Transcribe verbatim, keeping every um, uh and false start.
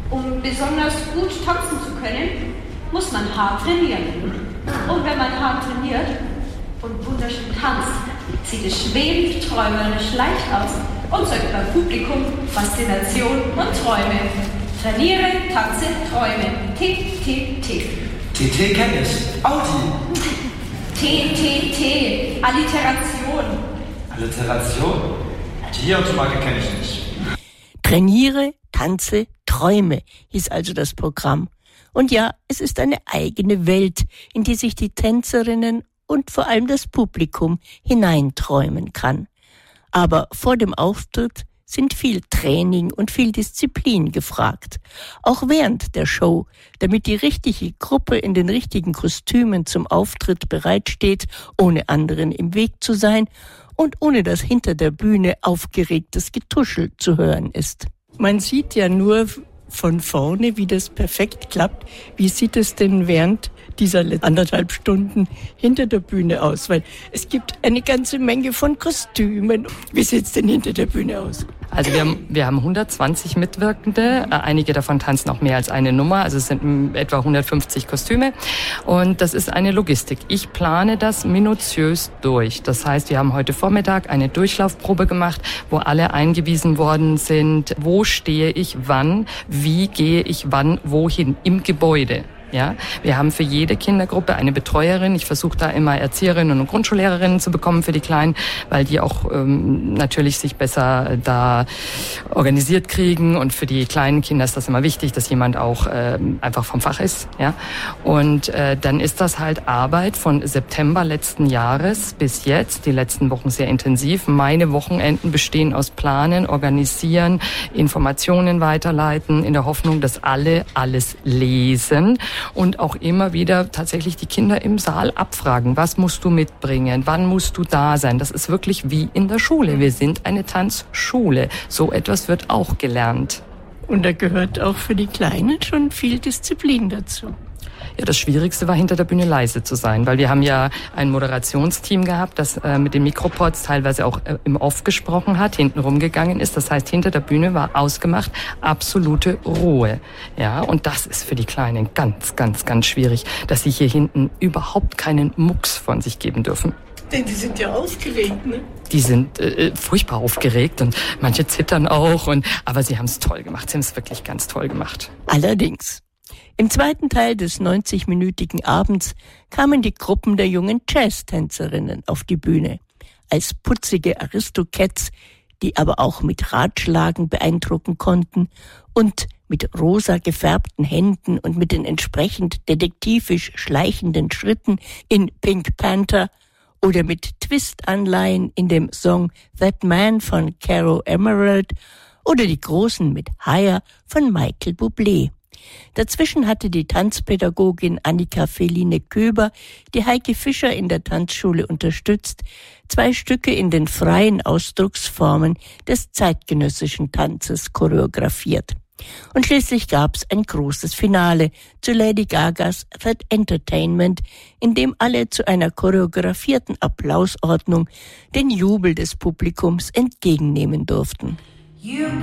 Um besonders gut tanzen zu können, muss man hart trainieren. Und wenn man hart trainiert und wunderschön tanzt, sieht es schwebend, träumerisch leicht aus und sorgt beim Publikum Faszination und Träume. Trainiere, tanze, träume. T, T, T. T, T kenne ich. Audi. T, T, T. Alliteration. Alliteration? Die Automarke kenne ich nicht. Trainiere, tanze, träume, hieß also das Programm. Und ja, es ist eine eigene Welt, in die sich die Tänzerinnen und vor allem das Publikum hineinträumen kann. Aber vor dem Auftritt sind viel Training und viel Disziplin gefragt. Auch während der Show, damit die richtige Gruppe in den richtigen Kostümen zum Auftritt bereitsteht, ohne anderen im Weg zu sein und ohne dass hinter der Bühne aufgeregtes Getuschel zu hören ist. Man sieht ja nur von vorne, wie das perfekt klappt. Wie sieht es denn während dieser anderthalb Stunden hinter der Bühne aus? Weil es gibt eine ganze Menge von Kostümen. Wie sieht es denn hinter der Bühne aus? Also wir haben, wir haben hundertzwanzig Mitwirkende. Einige davon tanzen auch mehr als eine Nummer. Also es sind etwa hundertfünfzig Kostüme. Und das ist eine Logistik. Ich plane das minutiös durch. Das heißt, wir haben heute Vormittag eine Durchlaufprobe gemacht, wo alle eingewiesen worden sind. Wo stehe ich wann? Wie gehe ich wann wohin im Gebäude? Ja, wir haben für jede Kindergruppe eine Betreuerin. Ich versuche da immer Erzieherinnen und Grundschullehrerinnen zu bekommen für die Kleinen, weil die auch ähm, natürlich sich besser da organisiert kriegen. Und für die kleinen Kinder ist das immer wichtig, dass jemand auch ähm, einfach vom Fach ist. Ja, und äh, dann ist das halt Arbeit von September letzten Jahres bis jetzt, die letzten Wochen sehr intensiv. Meine Wochenenden bestehen aus Planen, Organisieren, Informationen weiterleiten, in der Hoffnung, dass alle alles lesen. Und auch immer wieder tatsächlich die Kinder im Saal abfragen, was musst du mitbringen, wann musst du da sein. Das ist wirklich wie in der Schule. Wir sind eine Tanzschule. So etwas wird auch gelernt. Und da gehört auch für die Kleinen schon viel Disziplin dazu. Ja, das Schwierigste war, hinter der Bühne leise zu sein, weil wir haben ja ein Moderationsteam gehabt, das äh, mit den Mikropods teilweise auch äh, im Off gesprochen hat, hinten rumgegangen ist. Das heißt, hinter der Bühne war ausgemacht absolute Ruhe. Ja, und das ist für die Kleinen ganz, ganz, ganz schwierig, dass sie hier hinten überhaupt keinen Mucks von sich geben dürfen. Denn die sind ja aufgeregt, ne? Die sind äh, furchtbar aufgeregt und manche zittern auch. Und aber sie haben es toll gemacht. Sie haben es wirklich ganz toll gemacht. Allerdings. Im zweiten Teil des neunzigminütigen Abends kamen die Gruppen der jungen Jazztänzerinnen auf die Bühne. Als putzige Aristocats, die aber auch mit Ratschlagen beeindrucken konnten und mit rosa gefärbten Händen und mit den entsprechend detektivisch schleichenden Schritten in Pink Panther oder mit Twist-Anleihen in dem Song That Man von Caro Emerald oder die Großen mit Higher von Michael Bublé. Dazwischen hatte die Tanzpädagogin Annika Feline Köber, die Heike Fischer in der Tanzschule unterstützt, zwei Stücke in den freien Ausdrucksformen des zeitgenössischen Tanzes choreografiert. Und schließlich gab's ein großes Finale zu Lady Gagas That Entertainment, in dem alle zu einer choreografierten Applausordnung den Jubel des Publikums entgegennehmen durften.